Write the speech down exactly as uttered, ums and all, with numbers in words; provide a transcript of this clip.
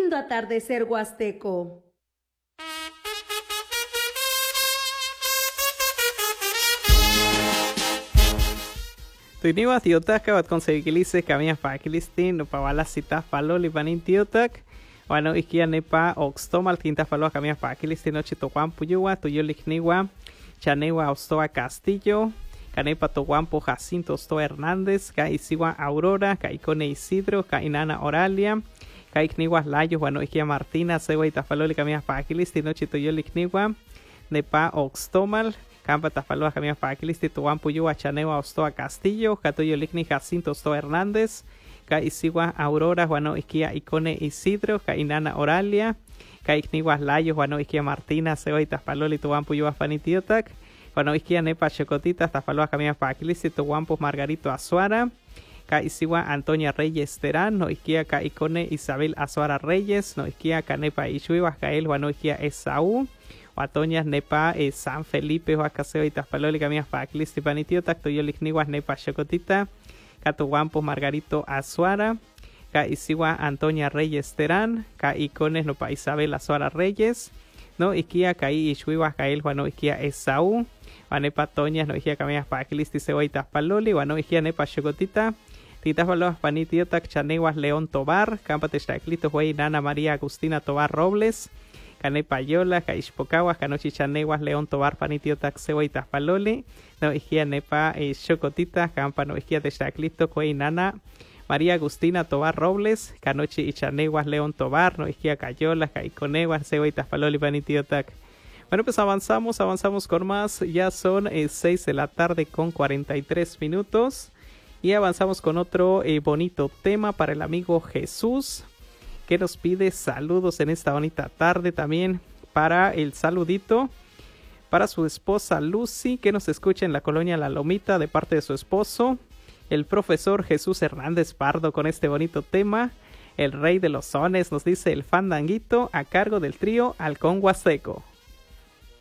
lindo atardecer huasteco. Tuiniwa tiotak kabat conseguilice camia paquilistin no pavala cita faloli panin tiotak. Bueno, ikia nepa oxtomal tinta faloa camia paquilistin no chitoquan puyua tuyolikniwa chanewa ostoa Castillo. Canepa Toguampo Jacinto Ostoa Hernández, Caisiwa Aurora, Caicone Isidro, Cainana Oralia, Caicniwa Layo, Juano Iquia Martina, Sewa Itafaloli, Camia Paquilis, Tinochi Toyolikniwa, Nepa Oxtomal, Campa Tafaloa, Camia Paquilis, Tituampo Yua, Chanewa Ostoa Castillo, Catoyolikni Jacinto Ostoa Hernández, Caisiwa Aurora, Juano Iquia Icone Isidro, Cainana Oralia, Caicniwa Layo, Juano Iquia Martina, Sewa Itafaloli, Tuampo Yua Fanitiotac, Bueno, isquia nepa chocotita, hasta falua camia paquilis, Toguampos Margarito Azuara, ca isiwa Antonia Reyes Terán, no isquia ca icone Isabel Azuara Reyes, no isquia ca nepa Ishuiwa, cael, bueno, isquia Esaú, o Atoñas nepa eh, San Felipe, o Acaseo y Taspaloli camia paquilis, Tipanitio, tacto yo ligniwas nepa chocotita, ca Toguampos Margarito Azuara, ca isiwa Antonia Reyes Terán, ca icones no pa Isabel Azuara Reyes, no isquia ca Ishuiwa, cael, bueno, isquia Esaú, Anepa Toñas, no hija camillas paquilis, Tisewaitas Paloli, Wano hija nepa chocotita, Titas Valos Panitiotac, Chaneguas León Tobar, Campa Textaclito, Huey Nana María Agustina Tobar Robles, Canepa Yola, Caixpocaguas, Canochi Chaneguas León Tobar Panitiotac, Sewaitas Paloli, no hija nepa eh, chocotita, Campa no hija Textaclito, Huey Nana María Agustina Tobar Robles, Canochi y Chaneguas León Tobar, no hija Cayola, Caiconeguas, Sewaitas Paloli Panitiotac. Bueno, pues avanzamos, avanzamos con más. Ya son eh, seis de la tarde con cuarenta y tres minutos. Y avanzamos con otro eh, bonito tema para el amigo Jesús, que nos pide saludos en esta bonita tarde. También para el saludito para su esposa Lucy, que nos escucha en la colonia La Lomita de parte de su esposo, el profesor Jesús Hernández Pardo, con este bonito tema. El rey de los sones, nos dice el fandanguito, a cargo del trío Halcón Huasteco.